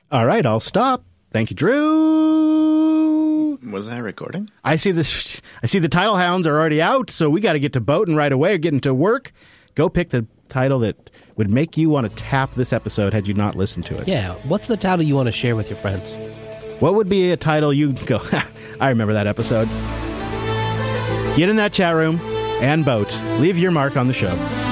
All right, I'll stop. Thank you, Drew. Was I recording? I see this. I see the title hounds are already out, so we got to get to boating right away or getting to work. Go pick the title that would make you want to tap this episode had you not listened to it. Yeah, what's the title you want to share with your friends? What would be a title you'd go, I remember that episode. Get in that chat room and boat. Leave your mark on the show.